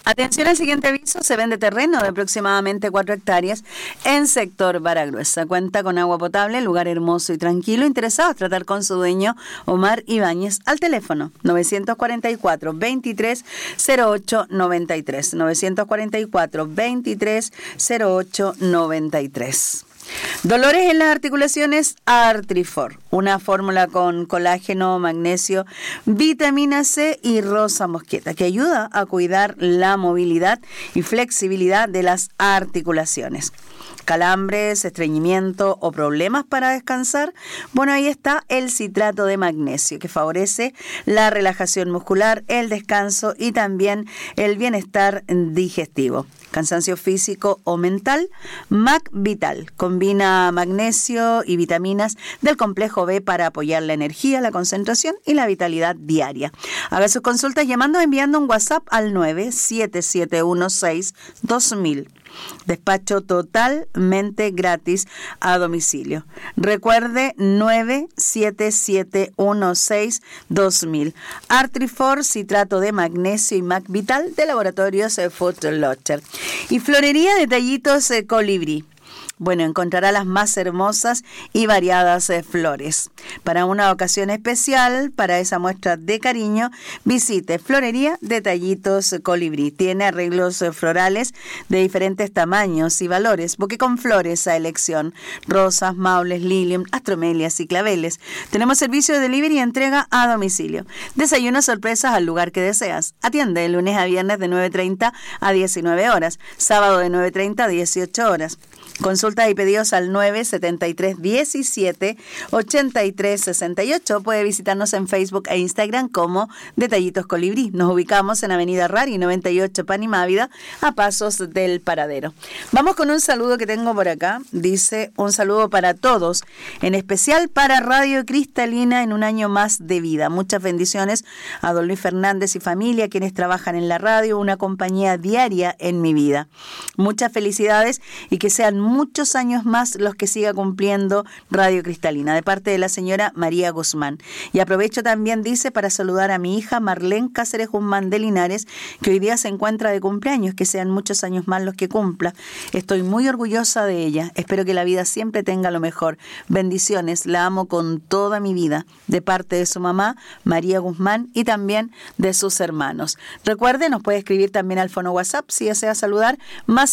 Atención al siguiente aviso, se vende terreno de aproximadamente 4 hectáreas en sector Baragruesa. Cuenta con agua potable, lugar hermoso y tranquilo. Interesados tratar con su dueño, Omar Ibáñez, al teléfono 944-230893. 944-230893. Dolores en las articulaciones, Artrifor, una fórmula con colágeno, magnesio, vitamina C y rosa mosqueta que ayuda a cuidar la movilidad y flexibilidad de las articulaciones. Calambres, estreñimiento o problemas para descansar, bueno, ahí está el citrato de magnesio que favorece la relajación muscular, el descanso y también el bienestar digestivo. Cansancio físico o mental, Mac Vital combina magnesio y vitaminas del complejo B para apoyar la energía, la concentración y la vitalidad diaria. Haga sus consultas llamando o enviando un WhatsApp al 977162000. Despacho totalmente gratis a domicilio. Recuerde 977162000. Artrifor, citrato de magnesio y Mac Vital de Laboratorios Food Locher. Y Florería Detallitos Colibrí. Bueno, encontrará las más hermosas y variadas flores. Para una ocasión especial, para esa muestra de cariño, visite Florería Detallitos Colibrí. Tiene arreglos florales de diferentes tamaños y valores, buque con flores a elección, rosas, maules, lilium, astromelias y claveles. Tenemos servicio de delivery y entrega a domicilio. Desayunos sorpresas al lugar que deseas. Atiende de lunes a viernes de 9:30 a 19 horas, sábado de 9:30 a 18 horas. Consultas y pedidos al 973-17-83-68. Puede visitarnos en Facebook e Instagram como Detallitos Colibrí. Nos ubicamos en Avenida Rari 98 Panimávida, a pasos del Paradero. Vamos con un saludo que tengo por acá. Dice: un saludo para todos, en especial para Radio Cristalina en un año más de vida. Muchas bendiciones a don Luis Fernández y familia, quienes trabajan en la radio, una compañía diaria en mi vida. Muchas felicidades y que sean muchos años más los que siga cumpliendo Radio Cristalina, de parte de la señora María Guzmán. Y aprovecho también, dice, para saludar a mi hija Marlene Cáceres Guzmán de Linares, que hoy día se encuentra de cumpleaños, que sean muchos años más los que cumpla. Estoy muy orgullosa de ella, espero que la vida siempre tenga lo mejor. Bendiciones, la amo con toda mi vida, de parte de su mamá María Guzmán y también de sus hermanos. Recuerde, nos puede escribir también al fono WhatsApp si desea saludar, más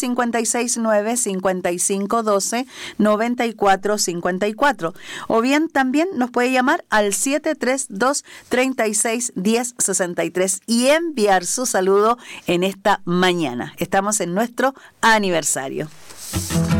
569-5512-9454. O bien también nos puede llamar al 732-361063 y enviar su saludo en esta mañana. Estamos en nuestro aniversario.